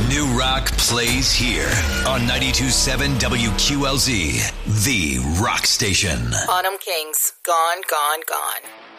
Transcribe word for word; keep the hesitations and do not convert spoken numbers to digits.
New rock plays here on ninety-two point seven W Q L Z, the rock station. Autumn Kings, Gone, Gone, Gone.